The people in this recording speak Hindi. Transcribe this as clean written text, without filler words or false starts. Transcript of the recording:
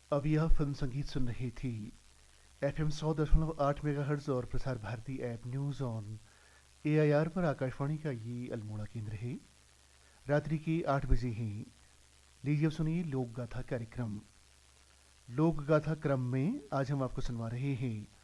अभी यह फिल्म संगीत सुन रही थी। एफएम 100.8 मेगाहर्ट्ज और Prasar Bharati app news on AIR पर आकाशवाणी का ये अल्मोड़ा केंद्र है। रात्रि के 8 बजे ही लीजिए अब सुनिए लोक गाथा कार्यक्रम। लोक गाथा क्रम में आज हम आपको सुनवा रहे हैं